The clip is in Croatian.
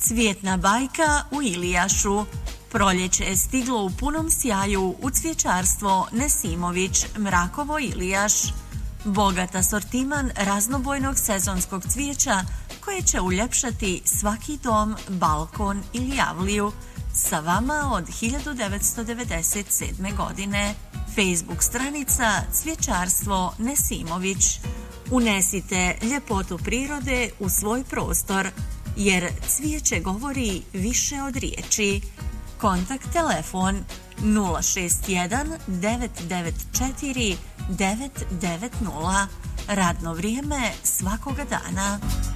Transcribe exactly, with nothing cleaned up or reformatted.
Cvjetna bajka u Ilijašu. Proljeće je stiglo u punom sjaju u cvjećarstvo Nesimović, Mrakovo, Ilijaš. Bogat asortiman raznobojnog sezonskog cvijeća koje će uljepšati svaki dom, balkon ili javliju. Sa vama od hiljadu devetsto devedeset sedme. godine. Facebook stranica Cvjećarstvo Nesimović. Unesite ljepotu prirode u svoj prostor, jer cvijeće govori više od riječi. Kontakt telefon nula šest jedan devet devet četiri devet devet nula. Radno vrijeme svakoga dana.